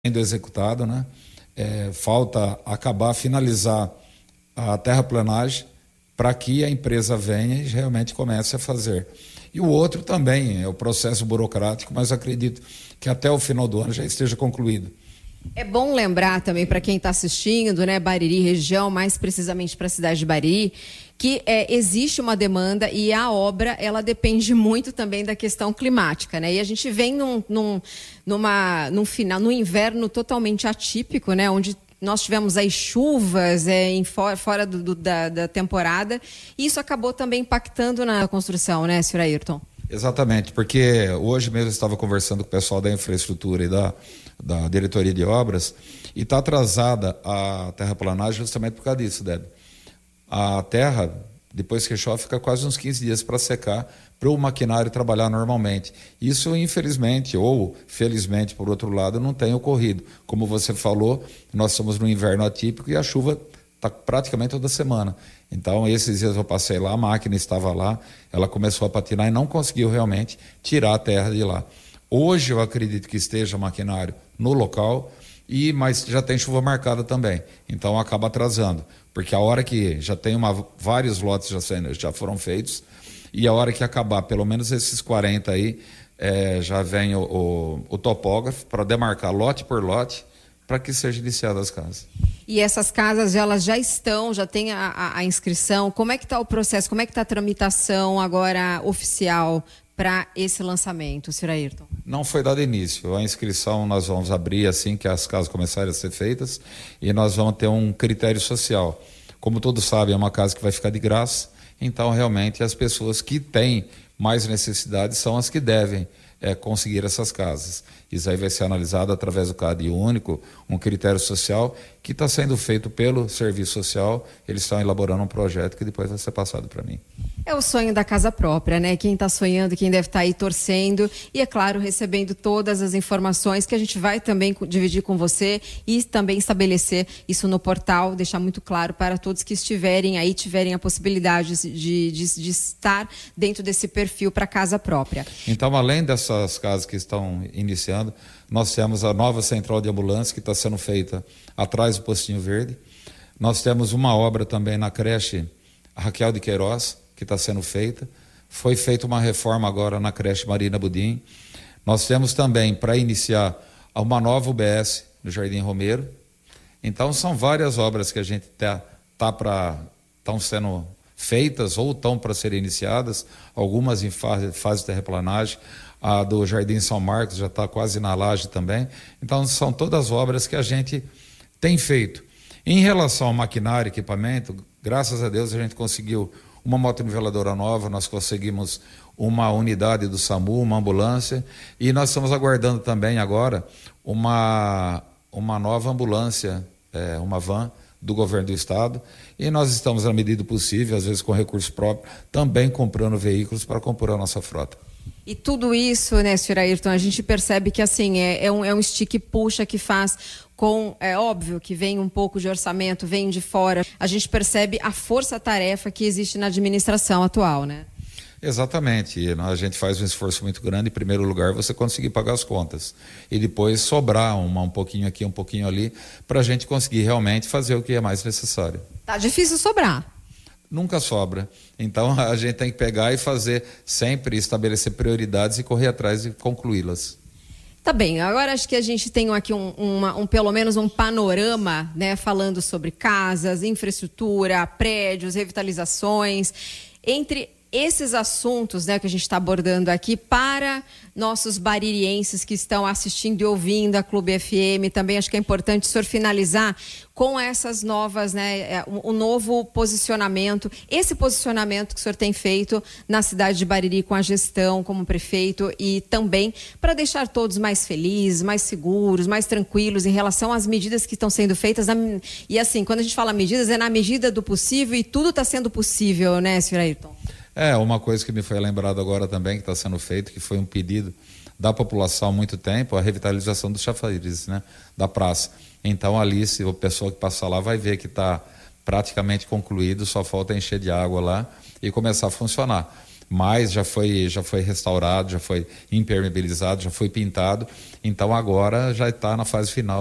sendo executado, né? Falta finalizar a terraplanagem para que a empresa venha e realmente comece a fazer. E o outro também é o processo burocrático, mas acredito que até o final do ano já esteja concluído. É bom lembrar também para quem está assistindo, né, Bariri região, mais precisamente para a cidade de Bariri, que existe uma demanda e a obra ela depende muito também da questão climática, né? E a gente vem num inverno totalmente atípico, né? Onde nós tivemos aí chuvas fora da temporada e isso acabou também impactando na construção, né, senhor Ayrton? Exatamente, porque hoje mesmo eu estava conversando com o pessoal da infraestrutura e da diretoria de obras e está atrasada a terraplanagem justamente por causa disso, Débora. A terra, depois que chove, fica quase uns 15 dias para secar, para o maquinário trabalhar normalmente. Isso, infelizmente, ou felizmente, por outro lado, não tem ocorrido. Como você falou, nós estamos no inverno atípico e a chuva está praticamente toda semana. Então, esses dias eu passei lá, a máquina estava lá, ela começou a patinar e não conseguiu realmente tirar a terra de lá. Hoje eu acredito que esteja maquinário no local, mas já tem chuva marcada também, então acaba atrasando, porque a hora que já tem vários lotes já foram feitos, e a hora que acabar, pelo menos esses 40 aí, já vem o topógrafo para demarcar lote por lote, para que sejam iniciadas as casas. E essas casas, elas já estão, já tem a inscrição, como é que está o processo, como é que está a tramitação agora oficial para esse lançamento, senhor Ayrton? Não foi dado início. A inscrição nós vamos abrir assim que as casas começarem a ser feitas e nós vamos ter um critério social. Como todos sabem, é uma casa que vai ficar de graça, então realmente as pessoas que têm mais necessidades são as que devem conseguir essas casas. Isso aí vai ser analisado através do CAD único, um critério social que está sendo feito pelo Serviço Social. Eles estão elaborando um projeto que depois vai ser passado para mim. É o sonho da casa própria, né? Quem está sonhando, quem deve estar aí torcendo e, é claro, recebendo todas as informações que a gente vai também dividir com você e também estabelecer isso no portal, deixar muito claro para todos que estiverem aí, tiverem a possibilidade de estar dentro desse perfil para casa própria. Então, além dessas casas que estão iniciando, nós temos a nova central de ambulância que está sendo feita atrás do Postinho Verde. Nós temos uma obra também na creche Raquel de Queiroz, que está sendo feita. Foi feita uma reforma agora na creche Marina Budim. Nós temos também, para iniciar, uma nova UBS no Jardim Romero. Então, são várias obras que a gente estão sendo feitas ou estão para serem iniciadas, algumas em fase de terraplanagem. A do Jardim São Marcos já está quase na laje também. Então, são todas obras que a gente tem feito. Em relação ao maquinário e equipamento, graças a Deus a gente conseguiu uma motoniveladora nova, nós conseguimos uma unidade do SAMU, uma ambulância, e nós estamos aguardando também agora uma nova ambulância, uma van do governo do estado, e nós estamos, na medida do possível, às vezes com recurso próprio, também comprando veículos para compor a nossa frota. E tudo isso, né, senhor Ayrton, a gente percebe que assim, é um stick puxa que faz é óbvio que vem um pouco de orçamento, vem de fora. A gente percebe a força-tarefa que existe na administração atual, né? Exatamente. A gente faz um esforço muito grande, em primeiro lugar, você conseguir pagar as contas. E depois sobrar um pouquinho aqui, um pouquinho ali, para a gente conseguir realmente fazer o que é mais necessário. Tá difícil sobrar. Nunca sobra. Então a gente tem que pegar e fazer sempre, estabelecer prioridades e correr atrás e concluí-las. Tá bem, agora acho que a gente tem aqui pelo menos um panorama, né, falando sobre casas, infraestrutura, prédios, revitalizações, entre esses assuntos, né, que a gente está abordando aqui para nossos baririenses que estão assistindo e ouvindo a Clube FM. Também acho que é importante o senhor finalizar com essas novas, né, um novo posicionamento, esse posicionamento que o senhor tem feito na cidade de Bariri com a gestão como prefeito e também para deixar todos mais felizes, mais seguros, mais tranquilos em relação às medidas que estão sendo feitas. E assim, quando a gente fala medidas, é na medida do possível e tudo está sendo possível, né, senhor Ayrton? Uma coisa que me foi lembrado agora também, que está sendo feito, que foi um pedido da população há muito tempo, a revitalização dos chafarizes, né, da praça. Então ali, se o pessoal que passar lá vai ver que está praticamente concluído, só falta encher de água lá e começar a funcionar. mas já foi restaurado, já foi impermeabilizado, já foi pintado. Então agora já está na fase final